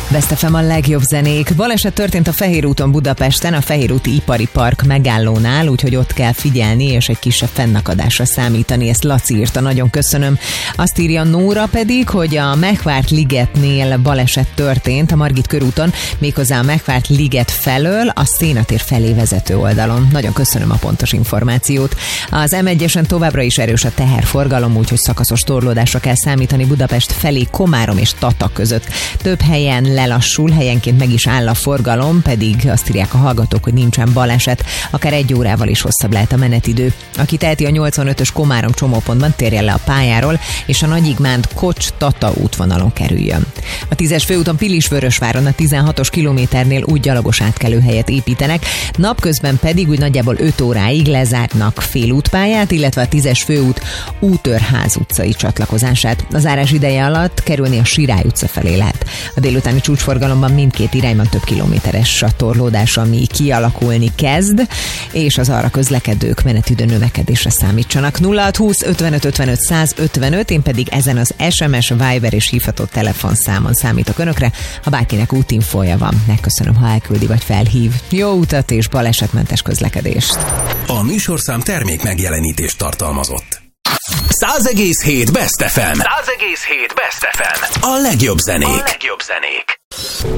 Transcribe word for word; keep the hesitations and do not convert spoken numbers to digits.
Best ef em a legjobb zenék. Baleset történt a Fehér úton Budapesten, a Fehér úti Ipari Park megállónál, úgyhogy ott kell figyelni, és egy kisebb fennakadásra számítani. Ezt Laci írta, nagyon köszönöm. Azt írja Nóra pedig, hogy a Megvárt ligetnél baleset történt a Margit körúton, méghozzá a Megvárt liget felől, a Szénatér felé vezető oldalon. Nagyon köszönöm a pontos információt. Az em egyesen továbbra is erős a teherforgalom, úgyhogy szakaszos torlódásra kell számítani Budapest felé Komárom és Tata között. Több helyen lelassul, helyenként meg is áll a forgalom, pedig azt írják a hallgatók, hogy nincsen baleset, akár egy órával is hosszabb lehet a menetidő. Aki teheti, a nyolcvanötös Komárom csomópontban térjen le a pályáról, és a Nagyigmánd Kocs-Tata útvonalon kerüljön. A tízes főúton Pilisvörösváron a tizenhatos kilométernél úgy gyalogos átkelőhelyet építenek, napközben pedig úgy nagyjából öt óráig lezártnak félútpályát, illetve a tízes főút Útörház utcai csatlakozását. Az zárás ideje alatt kerülni a Sirály utca felé lehet. A délutáni csúcsforgalomban mindkét irányban több kilométeres a torlódás, ami kialakulni kezd, és az arra közlekedők menetidő növekedésre számítsanak. nulla hat húsz ötvenöt ötvenöt száz ötvenöt, én pedig ezen az es em es, Viber és hívható telefonszámon számítok önökre, ha bárkinek útinfója van. Megköszönöm, ha elküldi vagy felhív. Jó utat és balesetmentes közlekedést! A műsorszám termék megjelenítést tartalmazott. száz egész hét Best ef em. száz egész hét Best ef em. A legjobb zenék. A legjobb zenék.